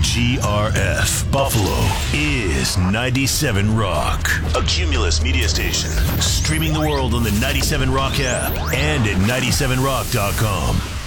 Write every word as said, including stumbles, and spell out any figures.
G R F, Buffalo, is ninety-seven Rock. A Cumulus media station. Streaming the world on the ninety-seven Rock app and at ninety-seven rock dot com.